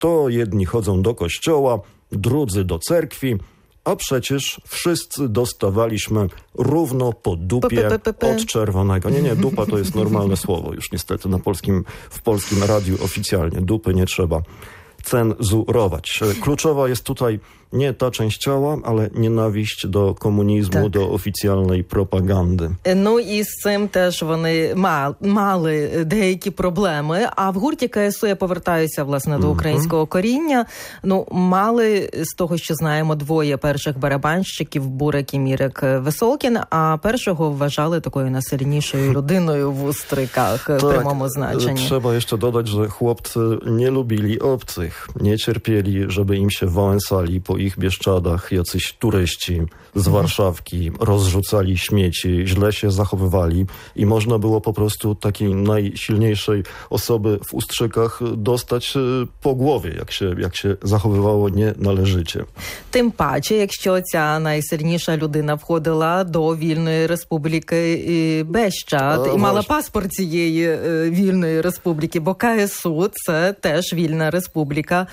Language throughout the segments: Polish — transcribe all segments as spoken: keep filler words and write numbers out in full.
To jedni chodzą do kościoła, drudzy do cerkwi, a przecież wszyscy dostawaliśmy równo po dupie od czerwonego. Nie, nie, dupa to jest normalne słowo już niestety na polskim, w polskim radiu oficjalnie. Dupy nie trzeba cenzurować. Kluczowa jest tutaj nie ta część ciała, ale nienawiść до комунізму, так. до офіційної пропаганди. Ну і з цим теж вони мали деякі проблеми. А в гурті КСУ, я повертаюся, власне, до українського коріння, ну, мали, з того, що знаємо, двоє перших барабанщиків, Бурик і Мірик Високін, а першого вважали такою найсильнішою людиною в Устриках w прямому значенні. Trzeba jeszcze dodać, że chłopcy nie lubili obcych, nie cierpieli, żeby im się wałęsali po ich Bieszczadach jacyś turyści z Warszawki, rozrzucali śmieci, źle się zachowywali i można było po prostu takiej najsilniejszej osoby w Ustrzykach dostać po głowie, jak się, jak się zachowywało nienależycie. Тим паче, якщо ця найсильніша людина входила до вільної республіки Бещад і мала паспорт цієї вільної республіки, бо КСУ – це теж вільна республіка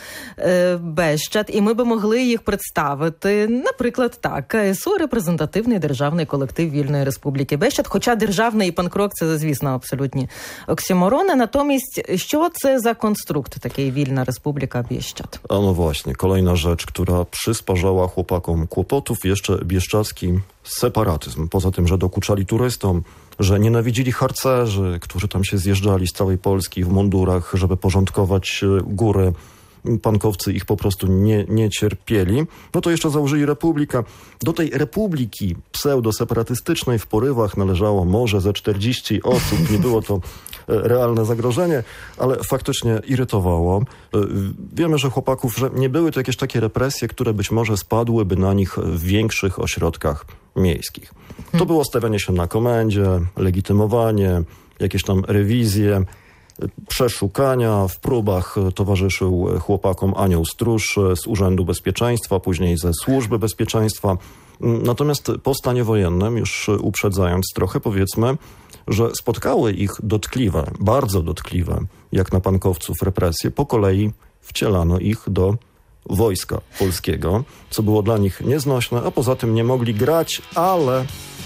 Бещад, і ми би могли їх представити, наприклад, так, КСУ – репрезентативний державний колектив Вільної Республіки Бещад, хоча державний і панк-рок – це, звісно, абсолютні оксиморони. Натомість, що це за konstrukt takiej Wilna Republika Bieszczad? A no właśnie, kolejna rzecz, która przysparzała chłopakom kłopotów, jeszcze bieszczadzki separatyzm. Poza tym, że dokuczali turystom, że nienawidzili harcerzy, którzy tam się zjeżdżali z całej Polski w mundurach, żeby porządkować góry. Pankowcy ich po prostu nie, nie cierpieli. No to jeszcze założyli republikę. Do tej republiki pseudoseparatystycznej w porywach należało może ze czterdzieści osób. Nie było to realne zagrożenie, ale faktycznie irytowało. Wiemy, że chłopaków, że nie były to jakieś takie represje, które być może spadłyby na nich w większych ośrodkach miejskich. To było stawianie się na komendzie, legitymowanie, jakieś tam rewizje, przeszukania. W próbach towarzyszył chłopakom anioł stróż z Urzędu Bezpieczeństwa, później ze Służby Bezpieczeństwa. Natomiast po stanie wojennym, już uprzedzając trochę, powiedzmy, że spotkały ich dotkliwe, bardzo dotkliwe, jak na pankowców, represje. Po kolei wcielano ich do wojska polskiego, co było dla nich nieznośne, a poza tym nie mogli grać, ale